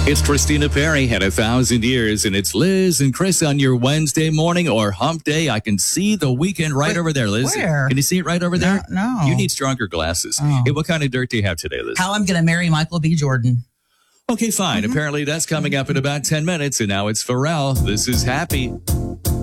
It's Christina Perry, had 1,000 years, and it's Liz and Chris on your Wednesday morning or hump day. I can see the weekend right over there, Liz. Where? Can you see it right over there? No. You need stronger glasses. Oh. Hey, what kind of dirt do you have today, Liz? How I'm going to marry Michael B. Jordan. Okay, fine. Apparently that's coming up in about 10 minutes, and now it's Pharrell. This is Happy.